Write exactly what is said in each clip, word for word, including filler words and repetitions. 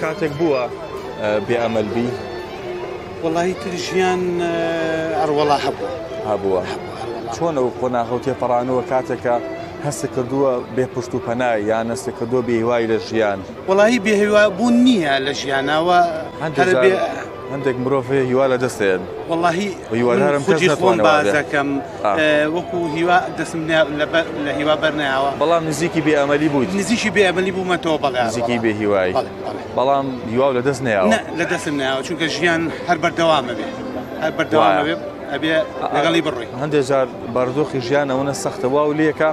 کاتێک بووە بێئەمەل بی؟ وەڵاهی تر ژیان ئەڕوەڵا هەبووە هەبووە. چۆن ئەو قۆناغە و تێپەڕانەوە کاتێکە هەستی کردووە بێ پشت و پەنای یان هەستی کردووە بێهیوای لە ژیان؟ وەڵاهی بێهیوا بوون نییە لە ژیانەوە. هەندێک مرۆڤ هیوا لە دەستێن. وەڵاهی خودی خۆم باز دەکەم وەکو هیوا دەستم لە هیوا بەرنایەوە. بەڵام نزیکی بێئەمەلی بوویت؟ نزیکی بێئەمەلی بوومەتەوە بەڵێ. نزیکی بێهیوای. بەڵام هیوا لە دەست نەیەوە؟ لە دەستم نایەوە چونکە ژیان هەر بەردەوامە بێ هەر بەردەوامە بێ ئەبێ لەگەڵی بڕۆی. هەندێک جار بارودۆخی ژیان ئەوەنە سەختەوە و لێکە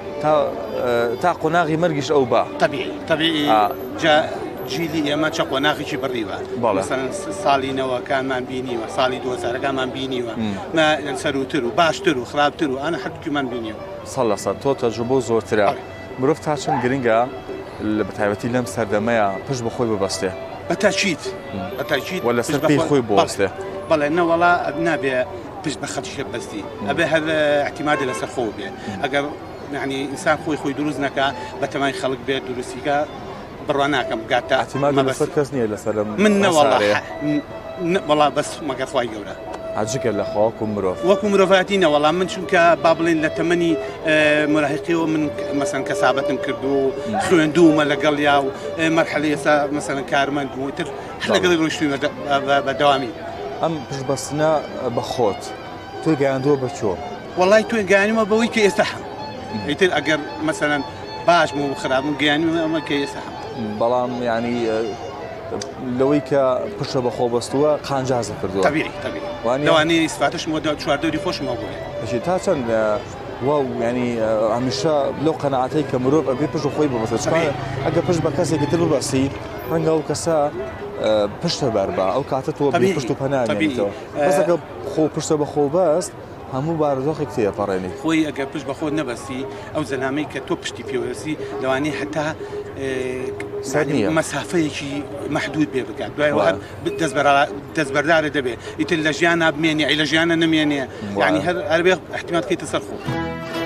تا قۆناغی مەرگیش ئەو بە. طبیعی طبیعی جیلی ئێمە چە قۆناغێکی بڕیوە. مەسەڵەن ساڵی نەوەکانمان بینیوە، ساڵی دو هەزارەکانمان بینیوە، سەروتر و باشتر و خراپتر و ئەنە هەردووکیمان بینیوە. سەڵ لە سەد تۆ تەجروبە زۆرترە. مرۆڤ تا چەند گرنگە لە بەتایبەتی لەم سەردەمەیە پشت بە خۆی ببەستێ؟ بەتاکید بەتاکید وە لەسەر پێی خۆی بوەستێ. بەڵێ نەوەڵا نابێ پشت بە خەڵکیشە بەستی ئەبێ هەر احتیمادی لەسەر خۆ بێ. ئەگەر یعنی ئینسان خۆی خۆی دروست نەکا بە تەمای خەڵک بێت دروستیکە بڕوا ناکەم گاتە احتیمال لەسەر کەس نییە لەسەر من نەوەڵا وەڵا بەس مەگەر خوای گەورە عجگە لە خۆکو مرۆڤ وەکو مرۆڤاتی نەوەڵا من چونکە با بڵێن لە تەمەنی مراهقیەوە من مەسەن کەسابەتم کردو و خوێندوومە لەگەڵ یا و مەرحەلەی ئێستا مەسەن کارمەند بوو تر لەگەڵی ڕۆیشتوویمە بەدەوامی. ئەم پشتبەستنە بە خۆت تۆی گەیاندووە بە چۆ؟ وەڵای توێ گەیانیوە بەوەی کە ئێستا هەم ئیتر ئەگەر مەسەن باشم و خراپم گەیانیوە ئەمە کە ئێستا هەم. بەڵام ینی لەوەی کە پشتە بە خۆ بەستووە قانجازە کردووە. طبیعی طبیعی لەوانەیە ئیسفاتش چواردەوری خۆشمەوە بووێ. تا چەند واو ینی هەمیشە لەو قەنەعەتەی کە مرۆڤ ئەبێ پشت خۆی ببەستێت. ئەگە پشت بە کەسێکی تر ببەسی ڕەنگە ئەو کەسە پشتە بەر بە ئەو کاتە تۆ بێ پشت و پەنامێنیتەوە. بەس ئەگە خۆ پشتە بە خۆ بەست هەموو بارودۆخێک تێپەڕێنی. خۆی ئەگەر پشت بە خۆت نەبەستی ئەو زەلامەی کە تۆ پشتی پێوەسی لەوانەیە هەتا مەسافەیەکی مەحدود بێ بکات دوای دەستبەردارە دەبێت ئیتر لە ژیانە بمێنێ ئەی لە ژیانە نمێنێ یعنی هەر هەر بێ احتیمال بکەیتە سەر خۆ.